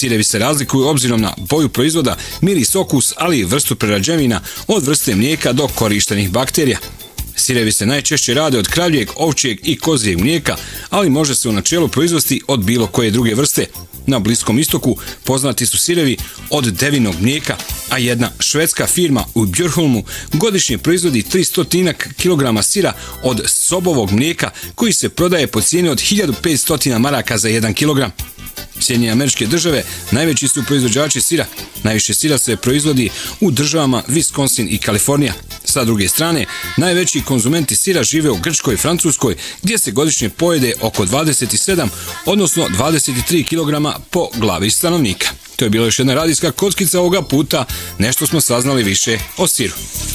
Sirevi se razlikuju obzirom na boju proizvoda, miris, okus, ali i vrstu prerađevina od vrste mlijeka do korištenih bakterija. Sirevi se najčešće rade od kravljeg, ovčjeg i kozijeg mlijeka, ali može se u načelu proizvesti od bilo koje druge vrste. Na Bliskom istoku poznati su sirevi od devinog mlijeka, a jedna švedska firma u Björholmu godišnje proizvodi 300 kg sira od sobovog mlijeka koji se prodaje po cijeni od 1500 maraka za 1 kg. Sjedinjene Američke Države najveći su proizvođači sira. Najviše sira se proizvodi u državama Wisconsin i Kalifornija. Sa druge strane, najveći konzumenti sira žive u Grčkoj i Francuskoj, gdje se godišnje pojede oko 27, odnosno 23 kg po glavi stanovnika. To je bila još jedna radijska kockica ovoga puta, nešto smo saznali više o siru.